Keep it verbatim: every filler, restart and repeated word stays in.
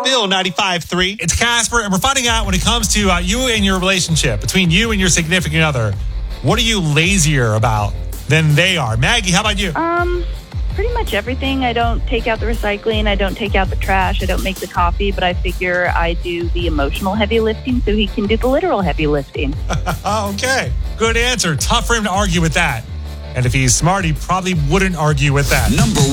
Bill ninety-five point three. It's Casper, and we're finding out when it comes to uh, you and your relationship, between you and your significant other, what are you lazier about than they are? Maggie, how about you? Um, pretty much everything. I don't take out the recycling. I don't take out the trash. I don't make the coffee, but I figure I do the emotional heavy lifting so he can do the literal heavy lifting. Okay, good answer. Tough for him to argue with that. And if he's smart, he probably wouldn't argue with that. Number one.